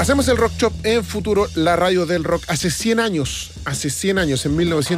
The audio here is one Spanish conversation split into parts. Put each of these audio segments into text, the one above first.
Hacemos el Rock Shop en Futuro, la radio del rock. Hace 100 años, en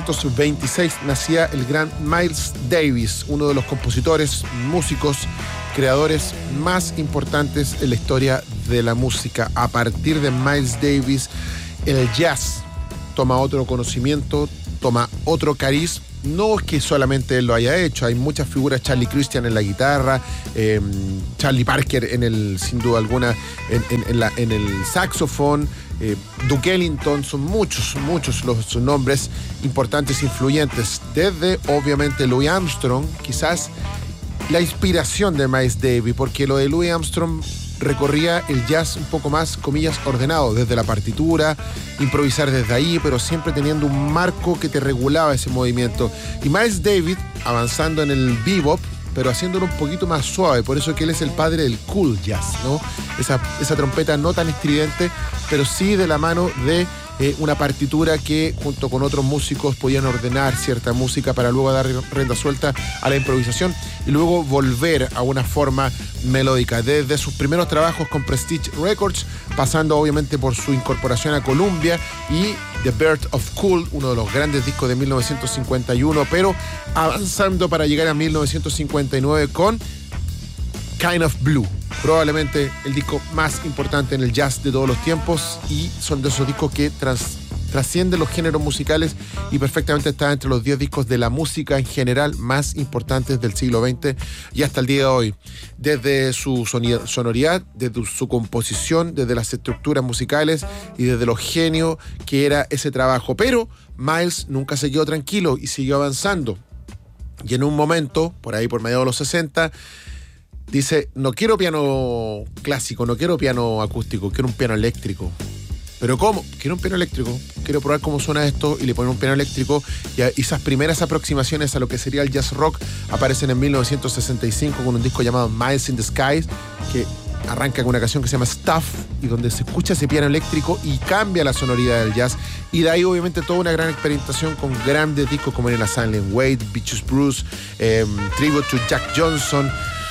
1926, nacía el gran Miles Davis, uno de los compositores, músicos, creadores más importantes en la historia de la música. A partir de Miles Davis, el jazz toma otro conocimiento, toma otro cariz. No es que solamente él lo haya hecho, hay muchas figuras, Charlie Christian en la guitarra, Charlie Parker sin duda alguna en el saxofón, Duke Ellington, son muchos los nombres importantes, influyentes, desde obviamente Louis Armstrong, quizás la inspiración de Miles Davis, porque lo de Louis Armstrong recorría el jazz un poco más, comillas, ordenado, desde la partitura, improvisar desde ahí, pero siempre teniendo un marco que te regulaba ese movimiento. Y Miles Davis avanzando en el bebop, pero haciéndolo un poquito más suave, por eso que él es el padre del cool jazz, ¿no? Esa trompeta no tan estridente, pero sí de la mano de una partitura que junto con otros músicos podían ordenar cierta música para luego dar rienda suelta a la improvisación y luego volver a una forma melódica. Desde sus primeros trabajos con Prestige Records, pasando obviamente por su incorporación a Columbia y The Birth of Cool, uno de los grandes discos de 1951, pero avanzando para llegar a 1959 con Kind of Blue, probablemente el disco más importante en el jazz de todos los tiempos, y son de esos discos que trascienden los géneros musicales y perfectamente está entre los 10 discos de la música en general más importantes del siglo XX y hasta el día de hoy. Desde su sonoridad, desde su composición, desde las estructuras musicales y desde lo genio que era ese trabajo. Pero Miles nunca se quedó tranquilo y siguió avanzando. Y en un momento, por ahí por mediados de los 60, dice, no quiero piano clásico, no quiero piano acústico, quiero un piano eléctrico. ¿Pero cómo? Quiero un piano eléctrico, quiero probar cómo suena esto, y le pone un piano eléctrico, y esas primeras aproximaciones a lo que sería el jazz rock aparecen en 1965 con un disco llamado Miles in the Skies, que arranca con una canción que se llama Stuff, y donde se escucha ese piano eléctrico y cambia la sonoridad del jazz, y de ahí obviamente toda una gran experimentación con grandes discos como Nina Silent Wade, Beaches Bruce, Tribute to Jack Johnson,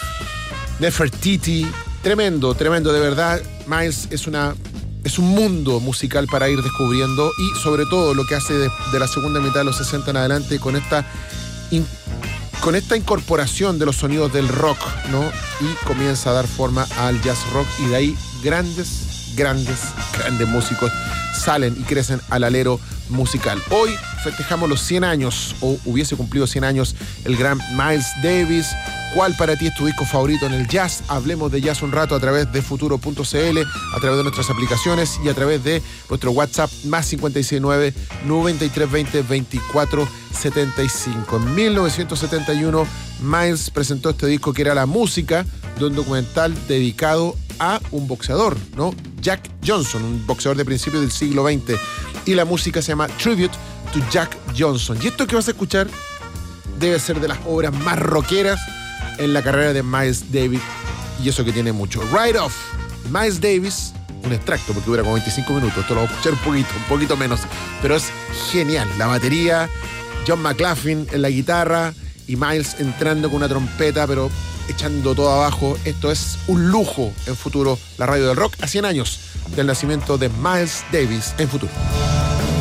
Nefertiti. Tremendo de verdad. Miles es un mundo musical para ir descubriendo, y sobre todo lo que hace de la segunda mitad de los 60 en adelante con esta incorporación de los sonidos del rock, ¿no? Y comienza a dar forma al jazz rock, y de ahí grandes músicos salen y crecen al alero musical. Hoy festejamos los 100 años, o hubiese cumplido 100 años, el gran Miles Davis. ¿Cuál para ti es tu disco favorito en el jazz? Hablemos de jazz un rato a través de futuro.cl, a través de nuestras aplicaciones y a través de nuestro WhatsApp más 569 9320 2475. En 1971, Miles presentó este disco que era la música de un documental dedicado a un boxeador, ¿no? Jack Johnson, un boxeador de principios del siglo XX. Y la música se llama Tribute to Jack Johnson. Y esto que vas a escuchar debe ser de las obras más rockeras en la carrera de Miles Davis, y eso que tiene mucho. Right Off, Miles Davis, un extracto porque dura como 25 minutos, esto lo voy a escuchar un poquito menos, pero es genial. La batería, John McLaughlin en la guitarra y Miles entrando con una trompeta, pero echando todo abajo. Esto es un lujo en Futuro, la radio del rock, a 100 años del nacimiento de Miles Davis en Futuro.